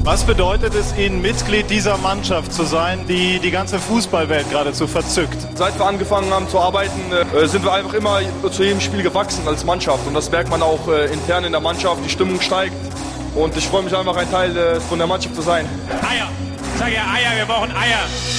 Was bedeutet es Ihnen, Mitglied dieser Mannschaft zu sein, die die ganze Fußballwelt geradezu verzückt? Seit wir angefangen haben zu arbeiten, sind wir einfach immer zu jedem Spiel gewachsen als Mannschaft. Und das merkt man auch intern in der Mannschaft, die Stimmung steigt. Und ich freue mich einfach, ein Teil von der Mannschaft zu sein. Eier, sag ja Eier, wir brauchen Eier.